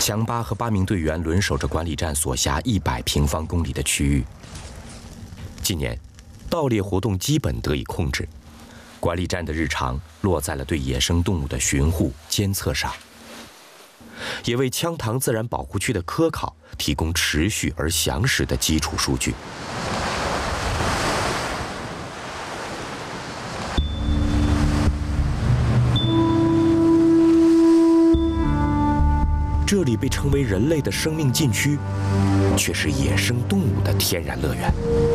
强巴和8名队员轮守着管理站所辖100平方公里的区域。今年，盗猎活动基本得以控制，管理站的日常落在了对野生动物的巡护监测上，也为羌塘自然保护区的科考提供持续而详实的基础数据。这里被称为人类的生命禁区，却是野生动物的天然乐园。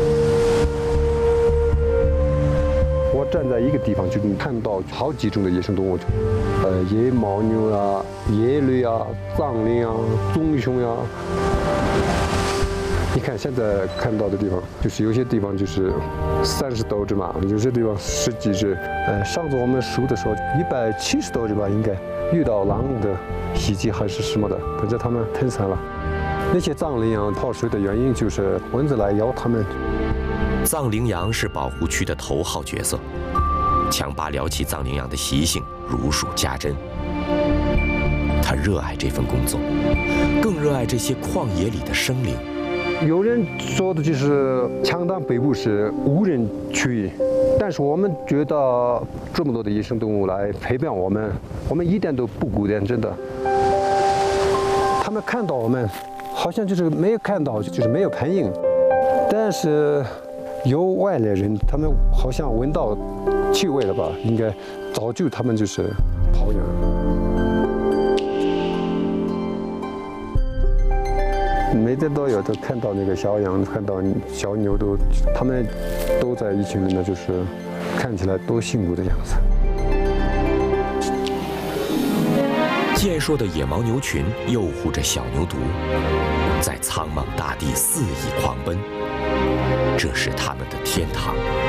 我站在一个地方就能看到好几种的野生动物，野牦牛啊、野驴啊、藏羚啊、棕熊呀。你看现在看到的地方，就是有些地方就是30多只嘛，有些地方10几只。上次我们数的时候，170多只吧，应该遇到狼的袭击还是什么的，反正他们腾散了。那些藏羚羊泡水的原因就是蚊子来咬它们。 藏羚羊是保护区的头号角色，强巴聊起藏羚羊的习性，如数家珍。他热爱这份工作，更热爱这些旷野里的生灵。 有人说的就是羌塘北部是无人区域，但是我们觉得这么多的野生动物来陪伴我们，我们一点都不孤单，真的。他们看到我们，好像就是没有看到，就是没有反应。但是有外来人，他们好像闻到气味了吧？应该早就他们就是跑远了。每天都有，都看到那个小羊，看到小牛他们都在一群里面，就是看起来都幸福的样子。 健硕的野牦牛群诱惑着小牛犊，在苍茫大地肆意狂奔，这是他们的天堂。